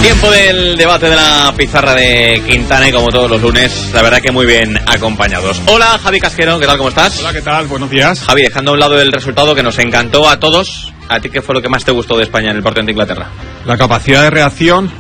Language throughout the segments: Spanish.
Tiempo del debate de la pizarra de Quintana y como todos los lunes, la verdad que muy bien acompañados. Hola Javi Casquero, ¿qué tal? ¿Cómo estás? Hola, ¿qué tal? Buenos días. Javi, dejando a un lado el resultado que nos encantó a todos, ¿a ti qué fue lo que más te gustó de España en el partido ante Inglaterra? La capacidad de reacción,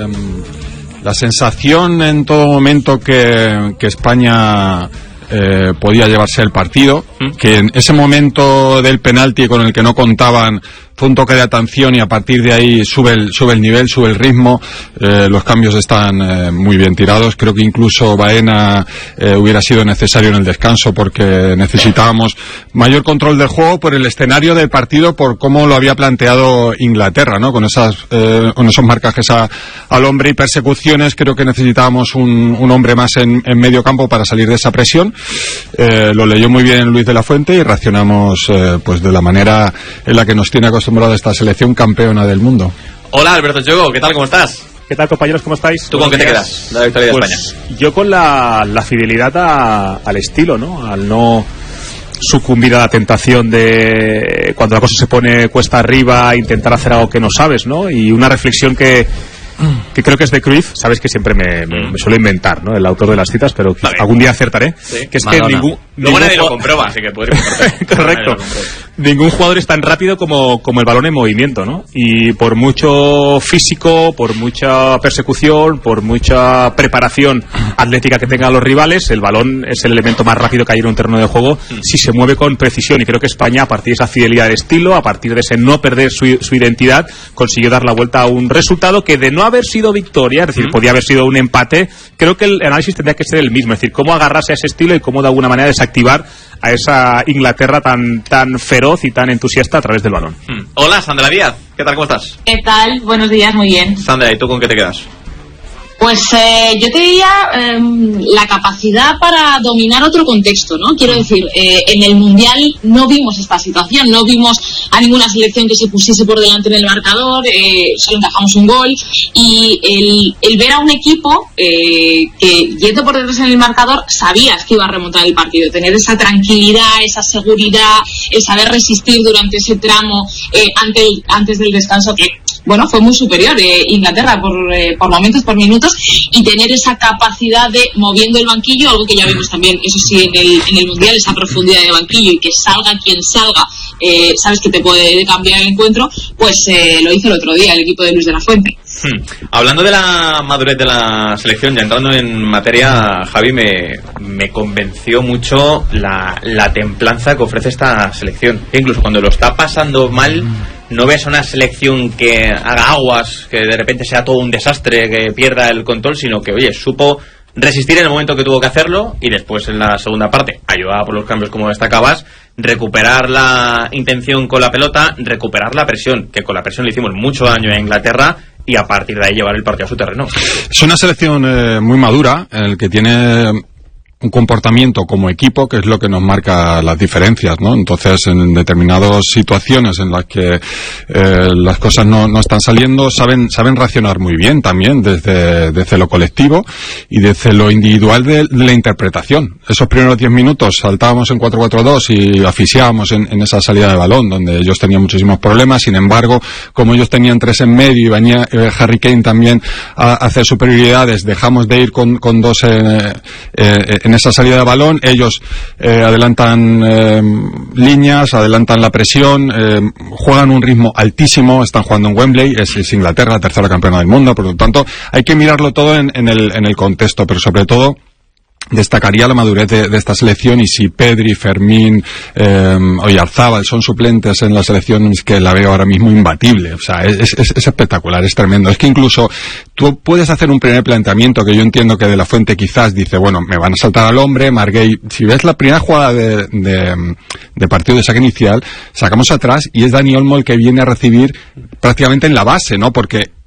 la sensación en todo momento que España podía llevarse el partido, que en ese momento del penalti con el que no contaban fue un toque de atención y a partir de ahí sube el nivel, sube el ritmo, los cambios están muy bien tirados. Creo que incluso Baena hubiera sido necesario en el descanso porque necesitábamos mayor control del juego por el escenario del partido, por cómo lo había planteado Inglaterra, ¿no? Con esos marcajes al hombre y persecuciones. Creo que necesitábamos un hombre más en medio campo para salir de esa presión. Lo leyó muy bien Luis de la Fuente y reaccionamos pues de la manera en la que nos tiene acostumbrado esta selección campeona del mundo. Hola Alberto Chogo, ¿qué tal? ¿Cómo estás? ¿Qué tal, compañeros? ¿Cómo estáis? ¿Tú con qué te quedas de la victoria de España? Yo con la fidelidad al estilo, ¿no? Al no sucumbir a la tentación de cuando la cosa se pone cuesta arriba intentar hacer algo que no sabes, ¿no? Y una reflexión que creo que es de Cruyff, sabes que siempre me suelo inventar, ¿no? El autor de las citas, pero algún día acertaré. Sí. Que es Madonna. que Luego nadie lo comprueba, así que puedes correcto. Ningún jugador es tan rápido como el balón en movimiento, ¿no? Y por mucho físico, por mucha persecución, por mucha preparación atlética que tengan los rivales, el balón es el elemento más rápido que hay en un terreno de juego si se mueve con precisión. Y creo que España, a partir de esa fidelidad de estilo, a partir de ese no perder su identidad, consiguió dar la vuelta a un resultado que, de no haber sido victoria, es decir, podía haber sido un empate, creo que el análisis tendría que ser el mismo, es decir, cómo agarrarse a ese estilo y cómo de alguna manera desactivar a esa Inglaterra tan feroz y tan entusiasta a través del balón. Hola Sandra Díaz, ¿qué tal? ¿Cómo estás? ¿Qué tal? Buenos días, muy bien. Sandra, ¿y tú con qué te quedas? Pues yo te diría la capacidad para dominar otro contexto, ¿no? Quiero decir, en el Mundial no vimos esta situación, no vimos a ninguna selección que se pusiese por delante en el marcador, solo encajamos un gol, y el ver a un equipo que yendo por detrás en el marcador sabías que iba a remontar el partido, tener esa tranquilidad, esa seguridad, el saber resistir durante ese tramo antes del descanso, que bueno, fue muy superior Inglaterra por momentos, por minutos, y tener esa capacidad de moviendo el banquillo, algo que ya vimos también, eso sí, en el Mundial, esa profundidad de banquillo y que salga quien salga, sabes que te puede cambiar el encuentro, pues lo hizo el otro día el equipo de Luis de la Fuente. Hablando de la madurez de la selección, ya entrando en materia, Javi, me convenció mucho la templanza que ofrece esta selección. E incluso cuando lo está pasando mal, no ves una selección que haga aguas, que de repente sea todo un desastre, que pierda el control, sino que, oye, supo resistir en el momento que tuvo que hacerlo y después en la segunda parte, ayudada por los cambios como destacabas, recuperar la intención con la pelota, recuperar la presión, que con la presión le hicimos mucho daño a Inglaterra, y a partir de ahí llevar el partido a su terreno. Es una selección muy madura, en el que tiene un comportamiento como equipo que es lo que nos marca las diferencias, ¿no? Entonces, en determinadas situaciones en las que las cosas no están saliendo, saben reaccionar muy bien también desde lo colectivo y desde lo individual de la interpretación. Esos primeros 10 minutos saltábamos en 4-4-2 y asfixiábamos en esa salida de balón donde ellos tenían muchísimos problemas. Sin embargo, como ellos tenían 3 en medio y venía Harry Kane también a hacer superioridades, dejamos de ir con 2 en esa salida de balón. Ellos adelantan líneas, adelantan la presión, juegan un ritmo altísimo, están jugando en Wembley, es Inglaterra, la tercera campeona del mundo, por lo tanto hay que mirarlo todo en el contexto, pero sobre todo destacaría la madurez de esta selección, y si Pedri, Fermín, Oyarzábal son suplentes en la selección, es que la veo ahora mismo imbatible. O sea, es espectacular, es tremendo. Es que incluso tú puedes hacer un primer planteamiento que yo entiendo que de la Fuente quizás dice, bueno, me van a saltar al hombre, Marguey. Si ves la primera jugada de partido de saque inicial, sacamos atrás y es Dani Olmo el que viene a recibir prácticamente en la base, ¿no? Porque